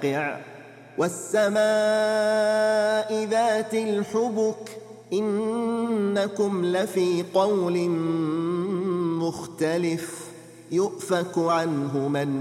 الواقع والسماء ذات الحبك إنكم لفي قول مختلف يؤفك عنه من